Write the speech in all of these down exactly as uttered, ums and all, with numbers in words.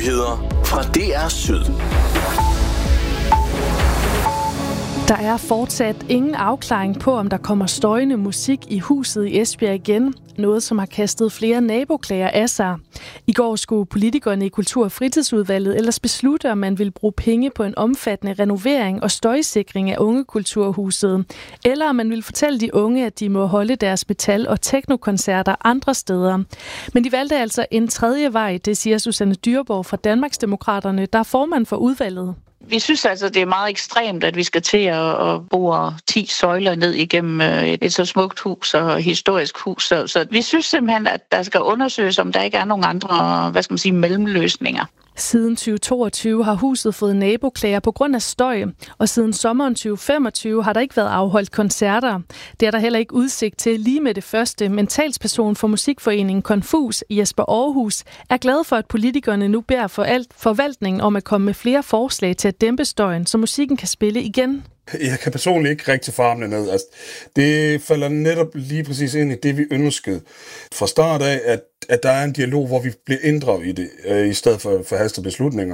Nyheder fra D R Syd. Der er fortsat ingen afklaring på, om der kommer støjende musik i huset i Esbjerg igen. Noget, som har kastet flere naboklager af sig. I går skulle politikerne i Kultur- og Fritidsudvalget ellers beslutte, om man vil bruge penge på en omfattende renovering og støjsikring af Ungekulturhuset. Eller om man vil fortælle de unge, at de må holde deres metal- og teknokoncerter andre steder. Men de valgte altså en tredje vej, det siger Susanne Dyreborg fra Danmarksdemokraterne, der er formand for udvalget. Vi synes altså, det er meget ekstremt, at vi skal til at bore ti søjler ned igennem et så smukt hus og historisk hus. Så, så vi synes simpelthen, at der skal undersøges, om der ikke er nogen andre, hvad skal man sige, mellemløsninger. Siden tyve toogtyve har huset fået naboklager på grund af støj, og siden sommeren tyve femogtyve har der ikke været afholdt koncerter. Det er der heller ikke udsigt til lige med det første, men talsperson for musikforeningen Confus, Jesper Aarhus, er glad for, at politikerne nu beder for alt forvaltningen om at komme med flere forslag til at dæmpe støjen, så musikken kan spille igen. Jeg kan personligt ikke rigtig få armene ned. Altså, det falder netop lige præcis ind i det, vi ønskede fra start af, at, at der er en dialog, hvor vi bliver inddraget i det, øh, i stedet for, for haste beslutninger.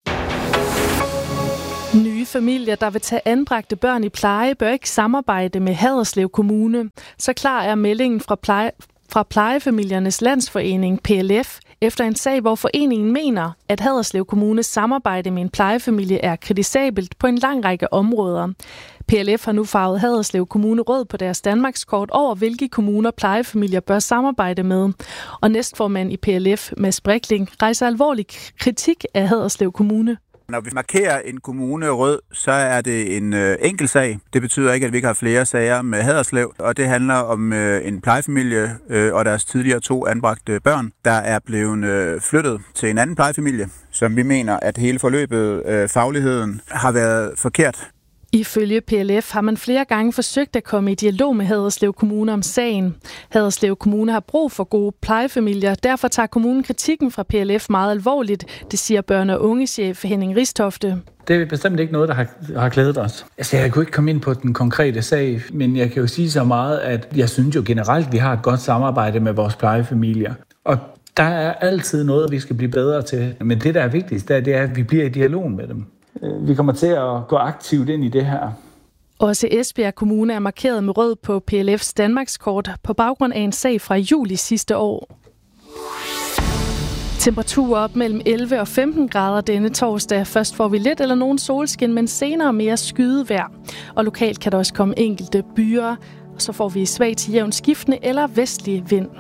Nye familier, der vil tage anbragte børn i pleje, bør ikke samarbejde med Haderslev Kommune. Så klar er meldingen fra pleje fra Plejefamiliernes Landsforening, P L F, efter en sag, hvor foreningen mener, at Haderslev Kommunes samarbejde med en plejefamilie er kritisabelt på en lang række områder. P L F har nu farvet Haderslev Kommune rød på deres Danmarkskort over, hvilke kommuner plejefamilier bør samarbejde med. Og næstformand i P L F, Mads Brikling, rejser alvorlig kritik af Haderslev Kommune. Når vi markerer en kommune rød, så er det en øh, enkelt sag. Det betyder ikke, at vi ikke har flere sager med Haderslev, og det handler om øh, en plejefamilie øh, og deres tidligere to anbragte børn, der er blevet øh, flyttet til en anden plejefamilie, som vi mener, at hele forløbet, øh, fagligheden, har været forkert. Ifølge P L F har man flere gange forsøgt at komme i dialog med Haderslev Kommune om sagen. Haderslev Kommune har brug for gode plejefamilier, derfor tager kommunen kritikken fra P L F meget alvorligt, det siger børne- og ungechef Henning Ristofte. Det er bestemt ikke noget, der har, har glædet os. Altså, jeg kunne ikke komme ind på den konkrete sag, men jeg kan jo sige så meget, at jeg synes jo generelt, at vi har et godt samarbejde med vores plejefamilier. Og der er altid noget, vi skal blive bedre til. Men det, der er vigtigst, det er, at vi bliver i dialog med dem. Vi kommer til at gå aktivt ind i det her. Også Esbjerg Kommune er markeret med rød på P L F's Danmarkskort på baggrund af en sag fra juli sidste år. Temperaturer op mellem elleve og femten grader denne torsdag. Først får vi lidt eller nogen solskin, men senere mere skydevejr. Og lokalt kan der også komme enkelte byer, og så får vi svag til jævn skiftende eller vestlig vind.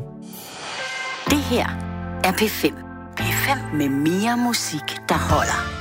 Det her er P fem. P fem med mere musik, der holder.